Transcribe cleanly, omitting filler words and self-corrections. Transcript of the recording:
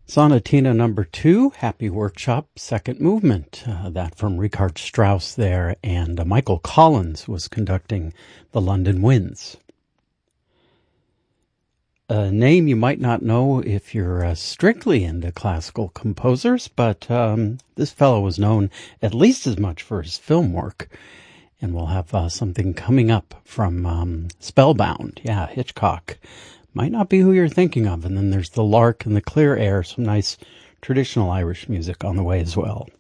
Sonatina number 2, Happy Workshop, second movement. That from Richard Strauss there, and Michael Collins was conducting the London Winds. A name you might not know if you're strictly into classical composers, but this fellow was known at least as much for his film work. And we'll have something coming up from Spellbound. Yeah, Hitchcock. Might not be who you're thinking of. And then there's The Lark and The Clear Air, some nice traditional Irish music on the way as well.